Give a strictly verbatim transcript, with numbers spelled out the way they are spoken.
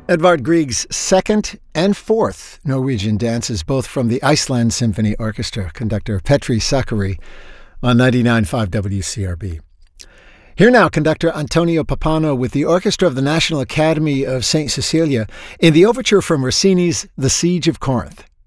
Edvard Grieg's second and fourth Norwegian dances, both from the Iceland Symphony Orchestra, conductor Petri Sakari, on ninety-nine point five W C R B. Here now, conductor Antonio Pappano with the Orchestra of the National Academy of Saint Cecilia in the overture from Rossini's The Siege of Corinth.